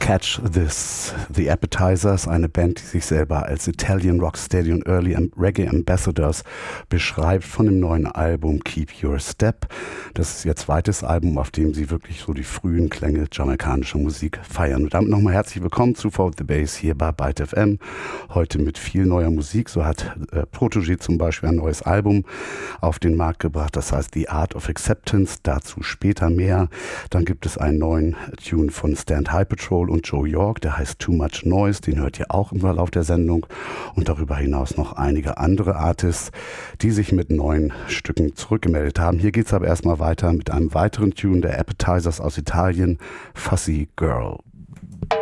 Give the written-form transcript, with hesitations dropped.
Catch This. The Appetizers, eine Band, die sich selber als Italian Rocksteady und Early Reggae Ambassadors beschreibt, von dem neuen Album Keep Your Step. Das ist ihr zweites Album, auf dem sie wirklich so die frühen Klänge jamaikanischer Musik feiern. Und damit nochmal herzlich willkommen zu For The Bass hier bei Byte FM. Heute mit viel neuer Musik. So hat Protoje zum Beispiel ein neues Album auf den Markt gebracht. Das heißt The Art of Acceptance. Dazu später mehr. Dann gibt es einen neuen Tune von Stand High Patrol und Joe York, der heißt Too Much Noise, den hört ihr auch im Verlauf der Sendung, und darüber hinaus noch einige andere Artists, die sich mit neuen Stücken zurückgemeldet haben. Hier geht es aber erstmal weiter mit einem weiteren Tune der Appetizers aus Italien, Fussy Girl.